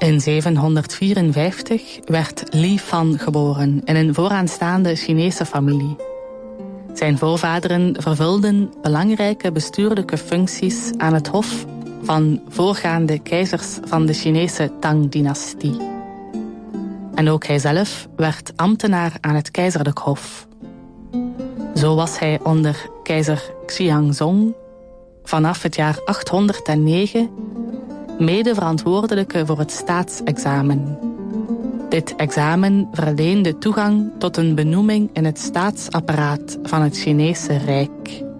In 754 werd Li Fan geboren in een vooraanstaande Chinese familie. Zijn voorvaderen vervulden belangrijke bestuurlijke functies aan het hof van voorgaande keizers van de Chinese Tang-dynastie. En ook hij zelf werd ambtenaar aan het keizerlijk hof. Zo was hij onder keizer Xianzong vanaf het jaar 809 mede verantwoordelijke voor het staatsexamen. Dit examen verleende toegang tot een benoeming in het staatsapparaat van het Chinese Rijk.